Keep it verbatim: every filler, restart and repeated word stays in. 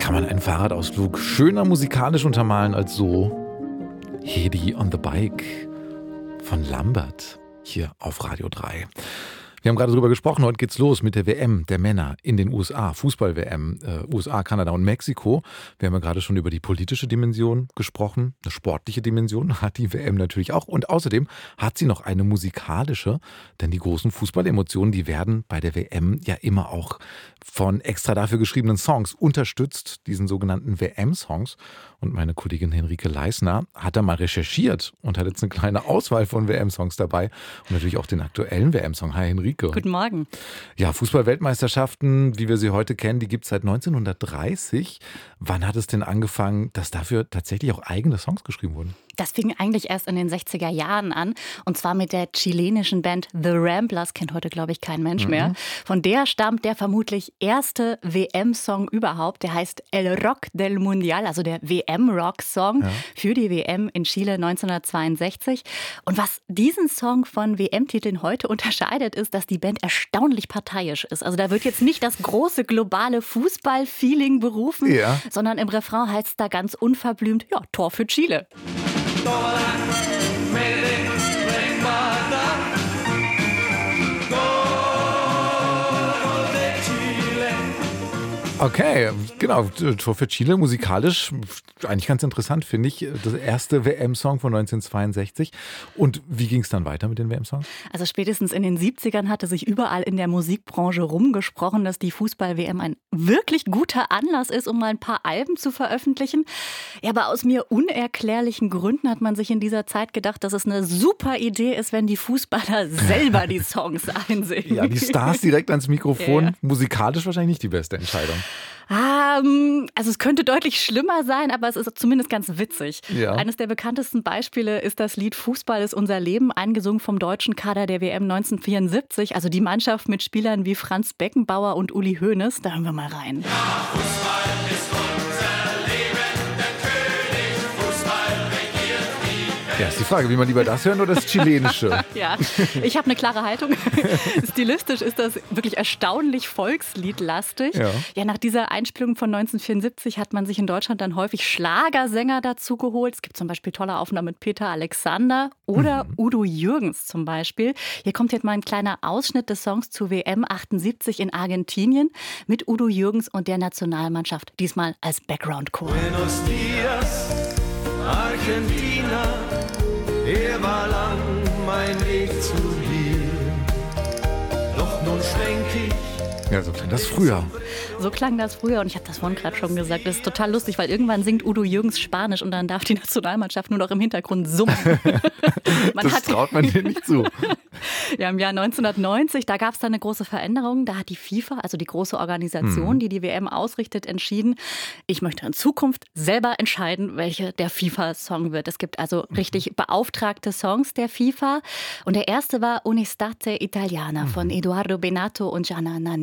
kann man einen Fahrradausflug schöner musikalisch untermalen als so? Hedi on the Bike von Lambert hier auf Radio drei. Wir haben gerade darüber gesprochen, heute geht's los mit der W M der Männer in den U S A, Fußball-W M, äh, U S A, Kanada und Mexiko. Wir haben ja gerade schon über die politische Dimension gesprochen, eine sportliche Dimension hat die W M natürlich auch und außerdem hat sie noch eine musikalische, denn die großen Fußballemotionen, die werden bei der W M ja immer auch von extra dafür geschriebenen Songs unterstützt, diesen sogenannten W M-Songs. Und meine Kollegin Henrike Leisner hat da mal recherchiert und hat jetzt eine kleine Auswahl von W M-Songs dabei und natürlich auch den aktuellen W M-Song. Hi Henrike. Guten Morgen. Ja, Fußball-Weltmeisterschaften, wie wir sie heute kennen, die gibt es seit neunzehnhundertdreißig. Wann hat es denn angefangen, dass dafür tatsächlich auch eigene Songs geschrieben wurden? Das fing eigentlich erst in den sechziger Jahren an und zwar mit der chilenischen Band The Ramblers, kennt heute glaube ich kein Mensch mehr. Mhm. Von der stammt der vermutlich erste W M-Song überhaupt, der heißt El Rock del Mundial, also der W M-Rock-Song ja. für die W M in Chile neunzehnhundertzweiundsechzig. Und was diesen Song von W M-Titeln heute unterscheidet, ist, dass die Band erstaunlich parteiisch ist. Also da wird jetzt nicht das große globale Fußball-Feeling berufen, ja. sondern im Refrain heißt es da ganz unverblümt, ja, Tor für Chile. Okay, genau, Tor für Chile, musikalisch eigentlich ganz interessant, finde ich. Das erste W M-Song von neunzehnhundertzweiundsechzig. Und wie ging es dann weiter mit den W M-Songs? Also spätestens in den siebzigern hatte sich überall in der Musikbranche rumgesprochen, dass die Fußball-W M ein wirklich guter Anlass ist, um mal ein paar Alben zu veröffentlichen. Ja, aber aus mir unerklärlichen Gründen hat man sich in dieser Zeit gedacht, dass es eine super Idee ist, wenn die Fußballer selber die Songs einsingen. Ja, die Stars direkt ans Mikrofon. Ja. Musikalisch wahrscheinlich nicht die beste Entscheidung. Um, also es könnte deutlich schlimmer sein, aber es ist zumindest ganz witzig. Ja. Eines der bekanntesten Beispiele ist das Lied Fußball ist unser Leben, eingesungen vom deutschen Kader der W M neunzehnhundertvierundsiebzig. Also die Mannschaft mit Spielern wie Franz Beckenbauer und Uli Hoeneß. Da hören wir mal rein. Ja, Fußball ist unser Leben, der König Fußball regiert die Welt. Ja, ist die Frage, wie man lieber das hören oder das Chilenische? Ja, ich habe eine klare Haltung. Stilistisch ist das wirklich erstaunlich volksliedlastig. Ja. ja, nach dieser Einspielung von neunzehnhundertvierundsiebzig hat man sich in Deutschland dann häufig Schlagersänger dazu geholt. Es gibt zum Beispiel tolle Aufnahmen mit Peter Alexander oder mhm. Udo Jürgens zum Beispiel. Hier kommt jetzt mal ein kleiner Ausschnitt des Songs zu W M achtundsiebzig in Argentinien mit Udo Jürgens und der Nationalmannschaft, diesmal als Background-Chor. Buenos Dias, Argentina, er war lang mein Weg zu dir, doch nun schwenk ich. Ja, so klang das früher. So klang das früher und ich habe das vorhin gerade schon gesagt. Das ist total lustig, weil irgendwann singt Udo Jürgens Spanisch und dann darf die Nationalmannschaft nur noch im Hintergrund summen. man das hat traut man dir nicht zu. Ja, im Jahr neunzehnhundertneunzig, da gab es dann eine große Veränderung. Da hat die FIFA, also die große Organisation, die die W M ausrichtet, entschieden, ich möchte in Zukunft selber entscheiden, welcher der FIFA-Song wird. Es gibt also richtig beauftragte Songs der FIFA. Und der erste war Un'estate italiana von Edoardo Bennato und Gianna Nannini.